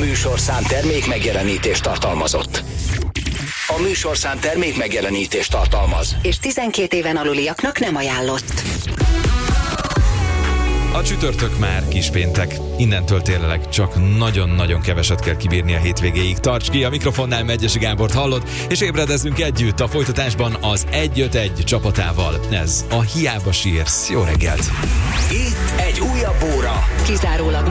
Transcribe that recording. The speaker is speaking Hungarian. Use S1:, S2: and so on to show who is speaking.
S1: műsorszám termék megjelenítést tartalmazott. A műsorszám termék megjelenítést tartalmaz.
S2: És 12 éven aluliaknak nem ajánlott.
S3: A csütörtök már kispéntek. Innentől tényleg csak nagyon-nagyon keveset kell kibírni a hétvégéig. Tarts ki, a mikrofonnál Megyesi Gábort hallod, és ébredezzünk együtt a folytatásban az 1-5-1 csapatával. Ez a Hiába sírsz. Jó reggelt!
S1: Itt egy újabb óra.
S2: Kizárólag